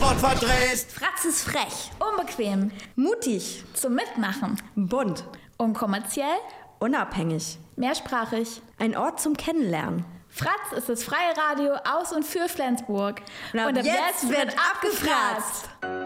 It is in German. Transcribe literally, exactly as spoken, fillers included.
Wort verdrehst. Fratz ist frech, unbequem, Mutig, zum Mitmachen, bunt, unkommerziell, unabhängig. mehrsprachig. Ein Ort zum Kennenlernen. Fratz ist das freie Radio aus und für Flensburg. Und ab, jetzt, jetzt wird abgefratzt.